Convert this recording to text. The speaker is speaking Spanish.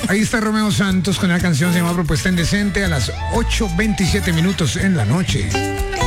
Ahí está Romeo Santos con la canción se llama Propuesta Indecente a las 8:27 minutos en la noche.